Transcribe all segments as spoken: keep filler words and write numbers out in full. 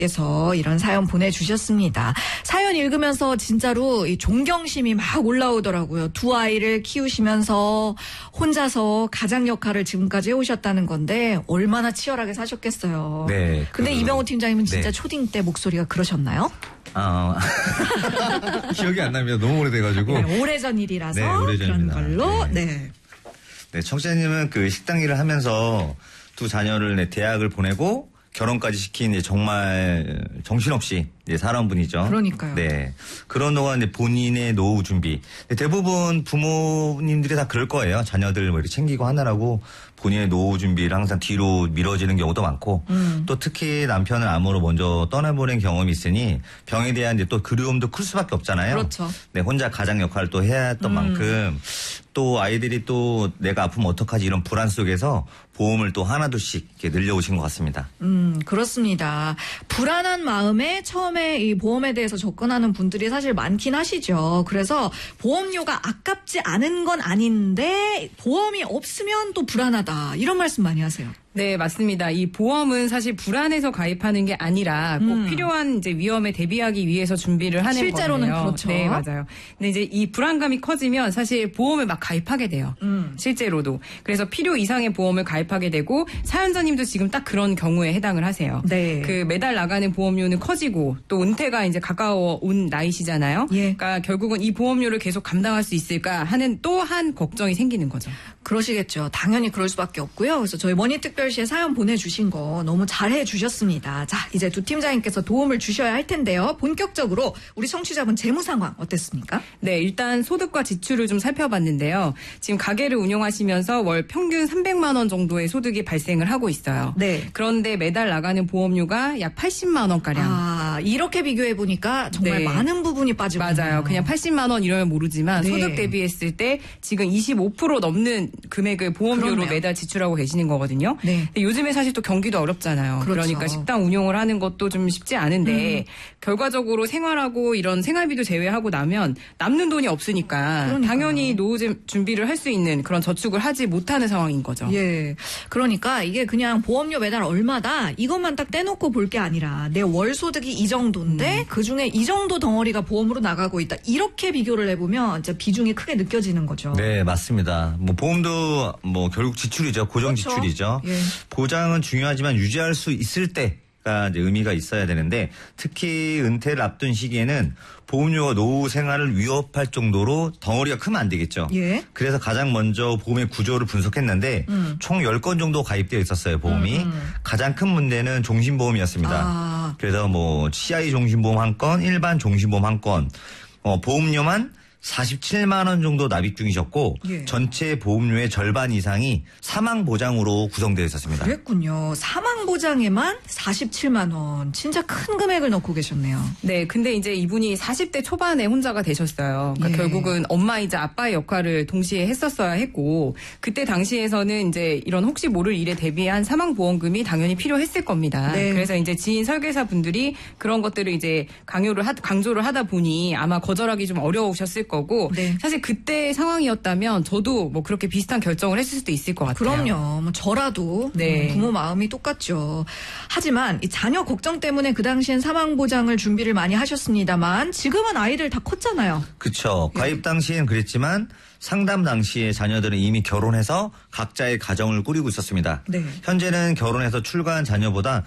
에서 이런 사연 보내주셨습니다. 사연 읽으면서 진짜로 이 존경심이 막 올라오더라고요. 두 아이를 키우시면서 혼자서 가장 역할을 지금까지 해오셨다는 건데 얼마나 치열하게 사셨겠어요. 네. 근데 그, 이병호 팀장님은 진짜 네. 초딩 때 목소리가 그러셨나요? 아, 기억이 안 납니다. 너무 오래돼가지고. 네, 오래전 일이라서 네, 오래전입니다. 그런 걸로. 네. 네. 네, 청취자님은 그 식당 일을 하면서 두 자녀를 네, 대학을 보내고 결혼까지 시킨 이제 정말 정신없이 이제 살아온 분이죠. 그러니까요. 네. 그런 동안 이제 본인의 노후 준비. 대부분 부모님들이 다 그럴 거예요. 자녀들 뭐 이렇게 챙기고 하느라고 본인의 노후 준비를 항상 뒤로 미뤄지는 경우도 많고 음. 또 특히 남편을 암으로 먼저 떠나보낸 경험이 있으니 병에 대한 이제 또 그리움도 클 수밖에 없잖아요. 그렇죠. 네, 혼자 가장 역할을 또 해야 했던 음. 만큼 또 아이들이 또 내가 아프면 어떡하지 이런 불안 속에서 보험을 또 하나둘씩 이렇게 늘려오신 것 같습니다. 음, 그렇습니다. 불안한 마음에 처음에 이 보험에 대해서 접근하는 분들이 사실 많긴 하시죠. 그래서 보험료가 아깝지 않은 건 아닌데 보험이 없으면 또 불안하다. 이런 말씀 많이 하세요. 네, 맞습니다. 이 보험은 사실 불안해서 가입하는 게 아니라 꼭 음. 필요한 이제 위험에 대비하기 위해서 준비를 하는 실제로는 거예요. 그렇죠. 네, 맞아요. 근데 이제 이 불안감이 커지면 사실 보험을 막 가입하게 돼요. 음. 실제로도. 그래서 필요 이상의 보험을 가입하게 되고 사연자님도 지금 딱 그런 경우에 해당을 하세요. 네. 그 매달 나가는 보험료는 커지고 또 은퇴가 이제 가까워 온 나이시잖아요. 예. 그러니까 결국은 이 보험료를 계속 감당할 수 있을까 하는 또 한 걱정이 생기는 거죠. 그러시겠죠. 당연히 그럴 수밖에 없고요. 그래서 저희 머니특별시에 사연 보내주신 거 너무 잘해 주셨습니다. 자, 이제 두 팀장님께서 도움을 주셔야 할 텐데요. 본격적으로 우리 청취자분 재무 상황 어땠습니까? 네, 일단 소득과 지출을 좀 살펴봤는데요. 지금 가게를 운영하시면서 월 평균 삼백만 원 정도의 소득이 발생을 하고 있어요. 네. 그런데 매달 나가는 보험료가 약 팔십만 원가량. 아, 이렇게 비교해 보니까 정말 네. 많은 부분이 빠지고 맞아요. 그냥 팔십만 원 이러면 모르지만 네. 소득 대비했을 때 지금 이십오 퍼센트 넘는 금액을 보험료로 그렇네요. 매달 지출하고 계시는 거거든요. 네. 근데 요즘에 사실 또 경기도 어렵잖아요. 그렇죠. 그러니까 식당 운영을 하는 것도 좀 쉽지 않은데 음. 결과적으로 생활하고 이런 생활비도 제외하고 나면 남는 돈이 없으니까 그러니까요. 당연히 노후 준비를 할 수 있는 그런 저축을 하지 못하는 상황인 거죠. 예. 그러니까 이게 그냥 보험료 매달 얼마다 이것만 딱 떼놓고 볼 게 아니라 내 월 소득이 이 정도인데 음. 그중에 이 정도 덩어리가 보험으로 나가고 있다. 이렇게 비교를 해보면 진짜 비중이 크게 느껴지는 거죠. 네, 맞습니다. 뭐 보험도 뭐 결국 지출이죠. 고정 그렇죠. 지출이죠. 예. 보장은 중요하지만 유지할 수 있을 때가 이제 의미가 있어야 되는데 특히 은퇴를 앞둔 시기에는 보험료가 노후 생활을 위협할 정도로 덩어리가 크면 안 되겠죠. 예. 그래서 가장 먼저 보험의 구조를 분석했는데 음. 총 열 건 정도 가입되어 있었어요, 보험이. 음, 음. 가장 큰 문제는 종신보험이었습니다. 아. 그래서 뭐 씨아이 종신보험 한 건, 일반 종신보험 한 건, 어, 보험료만 사십칠만 원 정도 납입 중이셨고 예. 전체 보험료의 절반 이상이 사망 보장으로 구성되어 있었습니다. 그랬군요. 사망 보장에만 사십칠만 원. 진짜 큰 금액을 넣고 계셨네요. 네, 근데 이제 이분이 사십 대 초반에 혼자가 되셨어요. 그러니까 예. 결국은 엄마이자 아빠의 역할을 동시에 했었어야 했고, 그때 당시에서는 이제 이런 혹시 모를 일에 대비한 사망보험금이 당연히 필요했을 겁니다. 네. 그래서 이제 지인 설계사 분들이 그런 것들을 이제 강요를 하, 강조를 하다 보니 아마 거절하기 좀 어려우셨을 거고, 네. 사실 그때 상황이었다면 저도 뭐 그렇게 비슷한 결정을 했을 수도 있을 것 같아요. 그럼요. 뭐 저라도 네. 음, 부모 마음이 똑같죠. 하지만 이 자녀 걱정 때문에 그 당시엔 사망 보장을 준비를 많이 하셨습니다만 지금은 아이들 다 컸잖아요. 그렇죠. 예. 가입 당시엔 그랬지만 상담 당시에 자녀들은 이미 결혼해서 각자의 가정을 꾸리고 있었습니다. 네. 현재는 결혼해서 출가한 자녀보다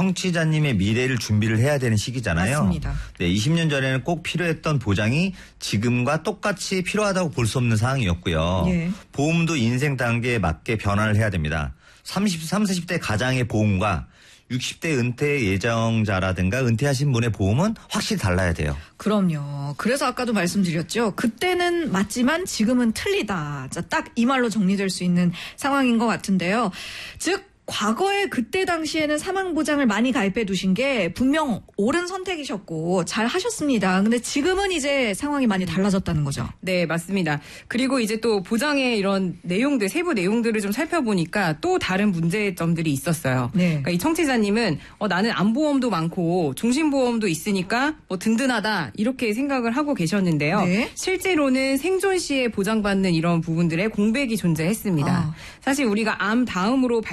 청취자님의 미래를 준비를 해야 되는 시기잖아요. 맞습니다. 네, 이십 년 전에는 꼭 필요했던 보장이 지금과 똑같이 필요하다고 볼 수 없는 상황이었고요. 예. 보험도 인생 단계에 맞게 변화를 해야 됩니다. 삼십, 삼십 대 가장의 보험과 육십 대 은퇴 예정자라든가 은퇴하신 분의 보험은 확실히 달라야 돼요. 그럼요. 그래서 아까도 말씀드렸죠. 그때는 맞지만 지금은 틀리다. 딱 이 말로 정리될 수 있는 상황인 것 같은데요. 즉 과거에 그때 당시에는 사망보장을 많이 가입해 두신 게 분명 옳은 선택이셨고 잘 하셨습니다. 근데 지금은 이제 상황이 많이 달라졌다는 거죠. 네, 맞습니다. 그리고 이제 또 보장의 이런 내용들, 세부 내용들을 좀 살펴보니까 또 다른 문제점들이 있었어요. 네. 그러니까 이 청취자님은 어, 나는 암보험도 많고 종신보험도 있으니까 뭐 든든하다 이렇게 생각을 하고 계셨는데요. 네. 실제로는 생존 시에 보장받는 이런 부분들의 공백이 존재했습니다. 아. 사실 우리가 암 다음으로 발병률이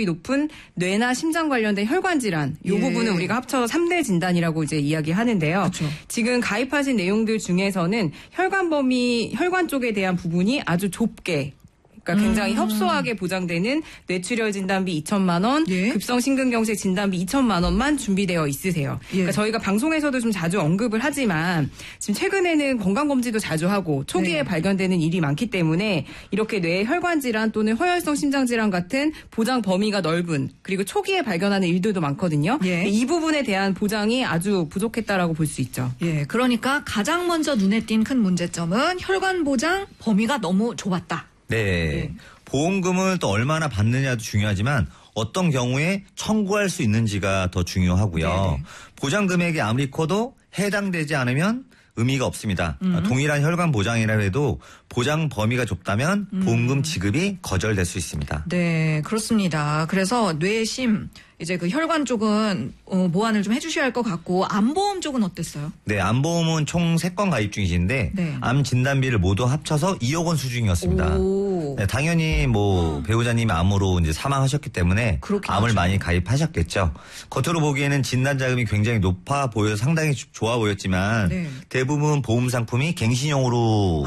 진단율이 높은 뇌나 심장 관련된 혈관 질환, 이 예. 부분은 우리가 합쳐서 삼 대 진단이라고 이제 이야기하는데요. 그쵸. 지금 가입하신 내용들 중에서는 혈관 범위, 혈관 쪽에 대한 부분이 아주 좁게 그러니까 굉장히 음. 협소하게 보장되는 뇌출혈 진단비 이천만 원, 예. 급성심근경색 진단비 이천만 원만 준비되어 있으세요. 예. 그러니까 저희가 방송에서도 좀 자주 언급을 하지만 지금 최근에는 건강검진도 자주 하고 초기에 네. 발견되는 일이 많기 때문에 이렇게 뇌 혈관 질환 또는 허혈성 심장 질환 같은 보장 범위가 넓은 그리고 초기에 발견하는 일들도 많거든요. 예. 이 부분에 대한 보장이 아주 부족했다라고 볼 수 있죠. 예, 그러니까 가장 먼저 눈에 띈 큰 문제점은 혈관 보장 범위가 너무 좁았다. 네. 네. 보험금을 또 얼마나 받느냐도 중요하지만 어떤 경우에 청구할 수 있는지가 더 중요하고요. 네네. 보장 금액이 아무리 커도 해당되지 않으면 의미가 없습니다. 음. 동일한 혈관 보장이라 해도 보장 범위가 좁다면 보험금 지급이 거절될 수 있습니다. 네, 그렇습니다. 그래서 뇌심 이제 그 혈관 쪽은 어, 보완을 좀 해주셔야 할 것 같고 암보험 쪽은 어땠어요? 네, 암보험은 총 세 건 가입 중이신데 네. 암 진단비를 모두 합쳐서 이억 원 수준이었습니다. 오. 네, 당연히 뭐 배우자님이 암으로 이제 사망하셨기 때문에 그렇긴 암을 하죠. 많이 가입하셨겠죠. 겉으로 보기에는 진단 자금이 굉장히 높아 보여서 상당히 주- 좋아 보였지만 네. 대부분 보험 상품이 갱신형으로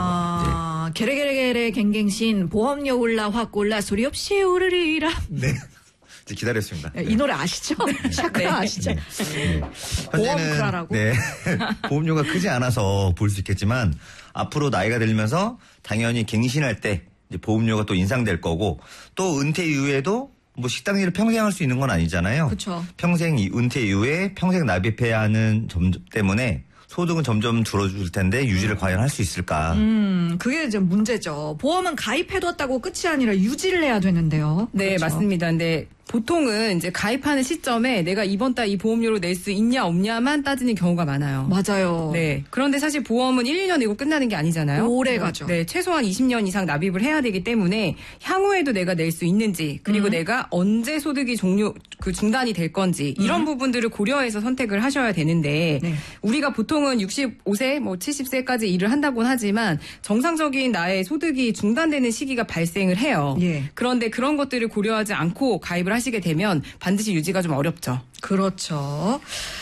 아, 게레게레게레 갱갱신 보험료 올라 확 올라 소리 없이 오르리라. 네. 이제 기다렸습니다. 이 노래 아시죠? 샤크라 네. 아시죠? 네. 보험크라라고? 네. 보험료가 크지 않아서 볼 수 있겠지만 앞으로 나이가 들면서 당연히 갱신할 때 이제 보험료가 또 인상될 거고 또 은퇴 이후에도 뭐 식당 일을 평생 할 수 있는 건 아니잖아요. 그쵸. 평생 이- 은퇴 이후에 평생 납입해야 하는 점 때문에 소득은 점점 줄어들 텐데 유지를 과연 할 수 있을까? 음, 그게 이제 문제죠. 보험은 가입해뒀다고 끝이 아니라 유지를 해야 되는데요. 네, 그렇죠. 맞습니다. 근데 보통은 이제 가입하는 시점에 내가 이번 달 이 보험료로 낼 수 있냐 없냐만 따지는 경우가 많아요. 맞아요. 네. 그런데 사실 보험은 일, 이 년 내고 끝나는 게 아니잖아요. 오래 뭐, 가죠. 네. 최소한 이십 년 이상 납입을 해야 되기 때문에 향후에도 내가 낼 수 있는지 그리고 음. 내가 언제 소득이 종료, 그 중단이 될 건지 이런 부분들을 고려해서 선택을 하셔야 되는데 네. 우리가 보통은 육십오 세, 뭐 칠십 세까지 일을 한다고는 하지만 정상적인 나의 소득이 중단되는 시기가 발생을 해요. 예. 그런데 그런 것들을 고려하지 않고 가입을 하시게 되면 반드시 유지가 좀 어렵죠. 그렇죠.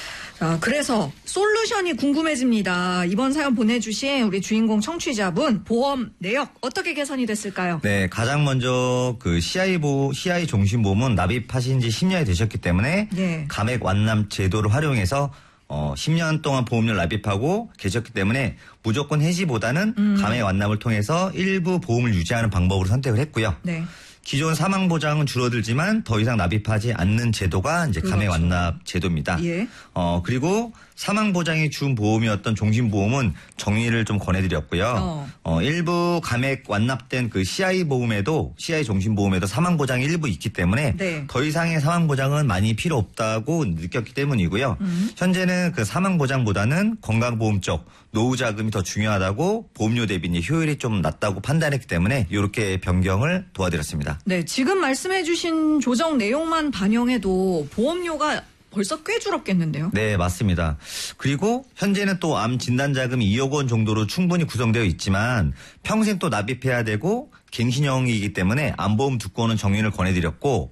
자, 그래서 솔루션이 궁금해집니다. 이번 사연 보내주신 우리 주인공 청취자분 보험 내역 어떻게 개선이 됐을까요? 네, 가장 먼저 그 씨아이 보 씨아이 종신보험은 납입하신 지 십 년이 되셨기 때문에 네. 감액 완납 제도를 활용해서 어, 십 년 동안 보험료를 납입하고 계셨기 때문에 무조건 해지보다는 음. 감액 완납을 통해서 일부 보험을 유지하는 방법으로 선택을 했고요. 네. 기존 사망 보장은 줄어들지만 더 이상 납입하지 않는 제도가 이제 감액 그렇죠. 완납 제도입니다. 예. 어, 그리고 사망 보장이 준 보험이었던 종신보험은 정리를 좀 권해드렸고요. 어. 어, 일부 감액 완납된 그 씨아이 보험에도 씨아이 종신보험에도 사망 보장이 일부 있기 때문에 네. 더 이상의 사망 보장은 많이 필요 없다고 느꼈기 때문이고요. 음. 현재는 그 사망 보장보다는 건강보험 쪽 노후 자금이 더 중요하다고 보험료 대비 이제 효율이 좀 낮다고 판단했기 때문에 이렇게 변경을 도와드렸습니다. 네, 지금 말씀해주신 조정 내용만 반영해도 보험료가 벌써 꽤 줄었겠는데요. 네, 맞습니다. 그리고 현재는 또 암 진단 자금이 이억 원 정도로 충분히 구성되어 있지만 평생 또 납입해야 되고 갱신형이기 때문에 암보험 두 건은 정리를 권해드렸고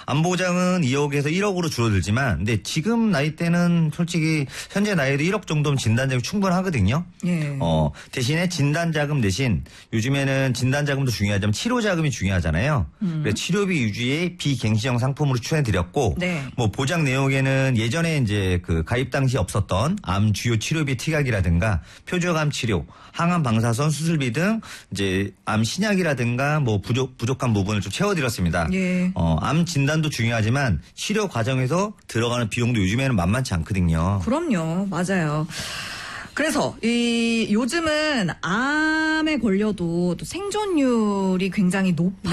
암보장은 이억에서 일억으로 줄어들지만 근데 지금 나이대는 솔직히 현재 나이도 일억 정도면 진단자금이 충분하거든요. 예. 어, 대신에 진단자금 대신 요즘에는 진단자금도 중요하지만 치료자금이 중요하잖아요. 그래서 치료비 유지의 비갱신형 상품으로 추천해드렸고 네. 뭐 보장 내용에는 예전에 이제 그 가입 당시 없었던 암 주요 치료비 특약이라든가 표적암 치료, 항암 방사선 수술비 등 이제 암 신약이라든가 뭐 부족 부족한 부분을 좀 채워드렸습니다. 예. 어, 암 진단도 중요하지만 치료 과정에서 들어가는 비용도 요즘에는 만만치 않거든요. 그럼요. 맞아요. 그래서 이 요즘은 암에 걸려도 또 생존율이 굉장히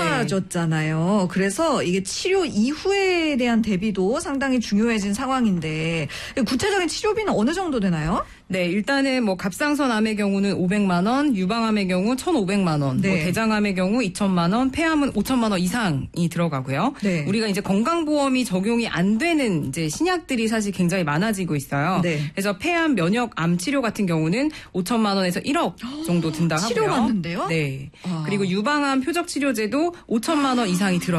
높아졌잖아요. 그래서 이게 치료 이후에 대한 대비도 상당히 중요해진 상황인데 구체적인 치료비는 어느 정도 되나요? 네, 일단은 뭐 갑상선 암의 경우는 오백만 원, 유방암의 경우 천오백만 원, 네. 뭐 대장암의 경우 이천만 원, 폐암은 오천만 원 이상이 들어가고요. 네. 우리가 이제 건강보험이 적용이 안 되는 이제 신약들이 사실 굉장히 많아지고 있어요. 네. 그래서 폐암, 면역, 암 치료 같은 경우는 오천만 원에서 일억 정도 든다 하고요. 치료받는데요? 네. 아. 그리고 유방암 표적 치료제도 오천만 원 이상이 들어요.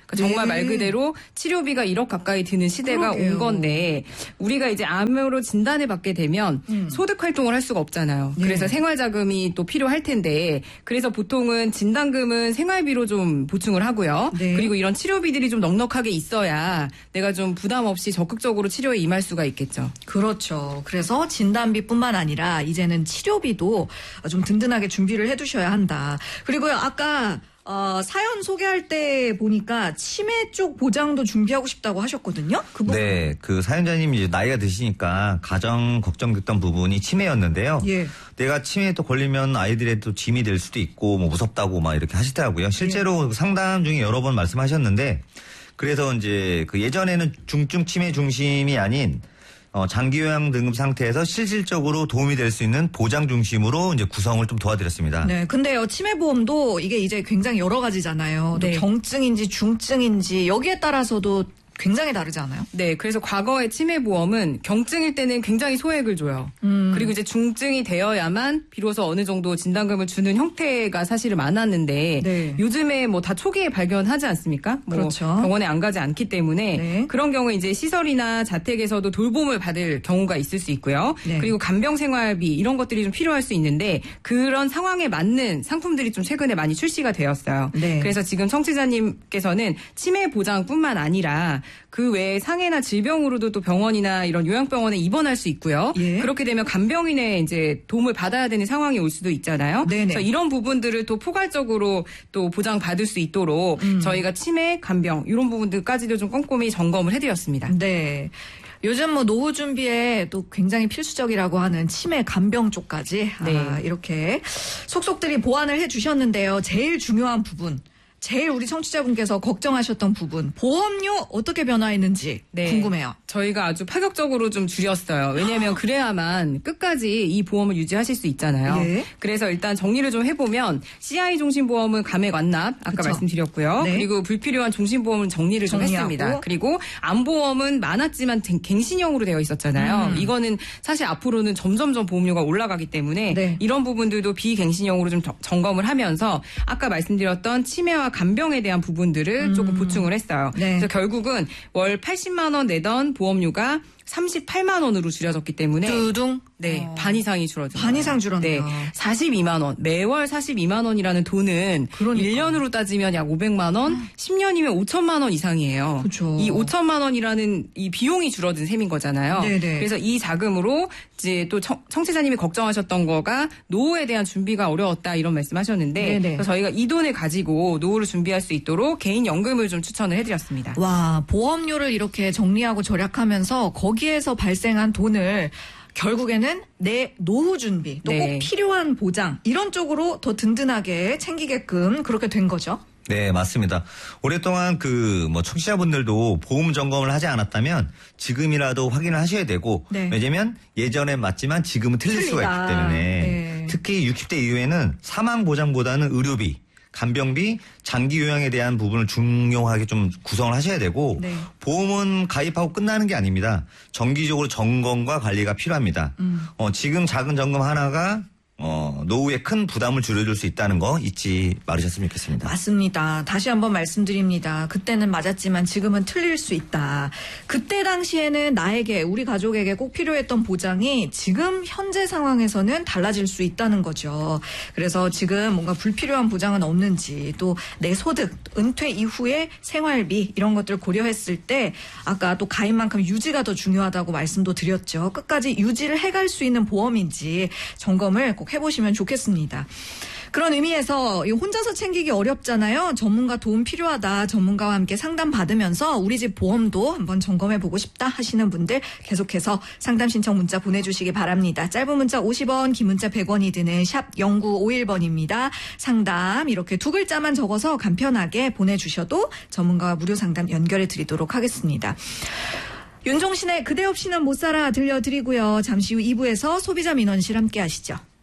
그러니까 정말 네. 말 그대로 치료비가 일억 가까이 드는 시대가 그러게요. 온 건데 우리가 이제 암으로 진단을 받게 되면 음. 소득 활동을 할 수가 없잖아요. 네. 그래서 생활자금이 또 필요할 텐데 그래서 보통은 진단금은 생활비로 좀 보충을 하고요. 네. 그리고 이런 치료비들이 좀 넉넉하게 있어야 내가 좀 부담 없이 적극적으로 치료에 임할 수가 있겠죠. 그렇죠. 그래서 진단비뿐만 아니라 이제는 치료비도 좀 든든하게 준비를 해두셔야 한다. 그리고요, 아까 어, 사연 소개할 때 보니까 치매 쪽 보장도 준비하고 싶다고 하셨거든요. 그 부분. 네, 그 사연자님이 이제 나이가 드시니까 가장 걱정됐던 부분이 치매였는데요. 예. 내가 치매에 또 걸리면 아이들의 또 짐이 될 수도 있고 뭐 무섭다고 막 이렇게 하시더라고요. 실제로 예. 상담 중에 여러 번 말씀하셨는데 그래서 이제 그 예전에는 중증 치매 중심이 아닌 어, 장기 요양 등급 상태에서 실질적으로 도움이 될 수 있는 보장 중심으로 이제 구성을 좀 도와드렸습니다. 네, 근데요, 치매보험도 이게 이제 굉장히 여러 가지잖아요. 네. 또 경증인지 중증인지 여기에 따라서도 굉장히 다르지 않아요? 네, 그래서 과거의 치매보험은 경증일 때는 굉장히 소액을 줘요. 음. 그리고 이제 중증이 되어야만 비로소 어느 정도 진단금을 주는 형태가 사실은 많았는데 네. 요즘에 뭐 다 초기에 발견하지 않습니까? 뭐 그렇죠. 병원에 안 가지 않기 때문에 네. 그런 경우에 이제 시설이나 자택에서도 돌봄을 받을 경우가 있을 수 있고요. 네. 그리고 간병생활비 이런 것들이 좀 필요할 수 있는데 그런 상황에 맞는 상품들이 좀 최근에 많이 출시가 되었어요. 네. 그래서 지금 청취자님께서는 치매 보장뿐만 아니라 그 외에 상해나 질병으로도 또 병원이나 이런 요양병원에 입원할 수 있고요. 예. 그렇게 되면 간병인의 이제 도움을 받아야 되는 상황이 올 수도 있잖아요. 네네. 그래서 이런 부분들을 또 포괄적으로 또 보장 받을 수 있도록 음. 저희가 치매, 간병 이런 부분들까지도 좀 꼼꼼히 점검을 해드렸습니다. 네. 요즘 뭐 노후 준비에 또 굉장히 필수적이라고 하는 치매 간병 쪽까지 네. 아, 이렇게 속속들이 보완을 해주셨는데요. 제일 중요한 부분. 제일 우리 청취자분께서 걱정하셨던 부분, 보험료 어떻게 변화했는지 네. 궁금해요. 저희가 아주 파격적으로 좀 줄였어요. 왜냐하면 그래야만 끝까지 이 보험을 유지하실 수 있잖아요. 예. 그래서 일단 정리를 좀 해보면 씨아이 종신보험은 감액 완납 아까 그쵸. 말씀드렸고요. 네. 그리고 불필요한 종신보험은 정리를 좀 정리하고. 했습니다. 그리고 암보험은 많았지만 갱- 갱신형으로 되어 있었잖아요. 음. 이거는 사실 앞으로는 점점점 보험료가 올라가기 때문에 네. 이런 부분들도 비갱신형으로 좀 저- 점검을 하면서 아까 말씀드렸던 치매와 간병에 대한 부분들을 조금 보충을 했어요. 네. 그래서 결국은 월 팔십만 원 내던 보험료가 삼십팔만 원으로 줄여졌기 때문에 두둥. 네, 어. 반 이상이 줄어들어요. 반 이상 줄었네요. 네, 사십이만 원. 매월 사십이만 원이라는 돈은 그러니까. 일 년으로 따지면 약 오백만 원, 십 년이면 오천만 원 이상이에요. 그쵸. 이 오천만 원이라는 이 비용이 줄어든 셈인 거잖아요. 네네. 그래서 이 자금으로 이제 또 청, 청취자님이 걱정하셨던 거가 노후에 대한 준비가 어려웠다 이런 말씀하셨는데 네네. 그래서 저희가 이 돈을 가지고 노후를 준비할 수 있도록 개인 연금을 좀 추천을 해드렸습니다. 와, 보험료를 이렇게 정리하고 절약하면서 거기에서 발생한 돈을 결국에는 내 노후 준비, 또 꼭 네. 필요한 보장 이런 쪽으로 더 든든하게 챙기게끔 그렇게 된 거죠. 네, 맞습니다. 오랫동안 그 뭐 청취자분들도 보험 점검을 하지 않았다면 지금이라도 확인을 하셔야 되고 네. 왜냐면 예전에 맞지만 지금은 틀릴 수가 틀리다. 있기 때문에 네. 특히 육십 대 이후에는 사망 보장보다는 의료비, 간병비, 장기 요양에 대한 부분을 중요하게 좀 구성을 하셔야 되고 네. 보험은 가입하고 끝나는 게 아닙니다. 정기적으로 점검과 관리가 필요합니다. 음. 어, 지금 작은 점검 하나가 어, 노후에 큰 부담을 줄여줄 수 있다는 거 잊지 말으셨으면 좋겠습니다. 맞습니다. 다시 한번 말씀드립니다. 그때는 맞았지만 지금은 틀릴 수 있다. 그때 당시에는 나에게, 우리 가족에게 꼭 필요했던 보장이 지금 현재 상황에서는 달라질 수 있다는 거죠. 그래서 지금 뭔가 불필요한 보장은 없는지, 또 내 소득, 은퇴 이후의 생활비 이런 것들을 고려했을 때 아까 또 가입만큼 유지가 더 중요하다고 말씀도 드렸죠. 끝까지 유지를 해갈 수 있는 보험인지 점검을 꼭 해보시면 좋겠습니다. 그런 의미에서 이 혼자서 챙기기 어렵잖아요. 전문가 도움 필요하다. 전문가와 함께 상담 받으면서 우리 집 보험도 한번 점검해 보고 싶다 하시는 분들 계속해서 상담 신청 문자 보내주시기 바랍니다. 짧은 문자 오십 원, 긴 문자 백 원이 드는 샵 공구오일 번입니다. 상담 이렇게 두 글자만 적어서 간편하게 보내주셔도 전문가와 무료 상담 연결해 드리도록 하겠습니다. 윤종신의 그대 없이는 못 살아 들려드리고요. 잠시 후 이 부에서 소비자 민원실 함께 하시죠.